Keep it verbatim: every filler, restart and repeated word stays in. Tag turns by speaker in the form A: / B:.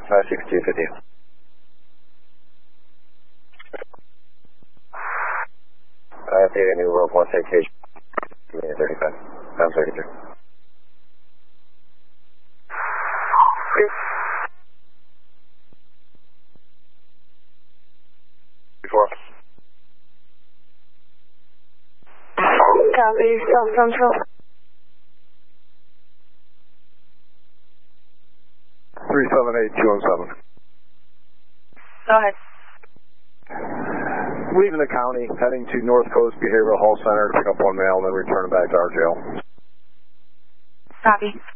A: five six two fifty. Uh, data New World one citation. thirty-five. I'm sorry, sir. Before.
B: Copy, South Central.
C: three seven eight two one seven.
B: Go ahead.
C: Leaving the county, heading to North Coast Behavioral Health Center to pick up one male and then return back to our jail.
B: Copy.